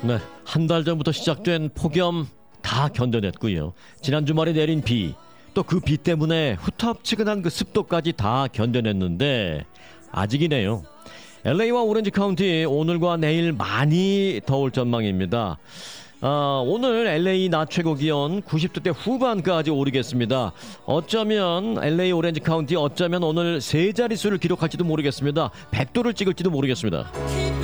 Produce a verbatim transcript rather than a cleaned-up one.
네, 한 달 전부터 시작된 폭염 다 견뎌냈고요. 지난 주말에 내린 비, 또 그 비 때문에 후텁지근한 그 습도까지 다 견뎌냈는데 아직이네요. 엘에이와 오렌지 카운티 오늘과 내일 많이 더울 전망입니다. 아, 오늘 엘에이 낮 최고 기온 구십 도대 후반까지 오르겠습니다. 어쩌면 엘에이 오렌지 카운티 어쩌면 오늘 세 자릿수를 기록할지도 모르겠습니다. 백 도를 찍을지도 모르겠습니다.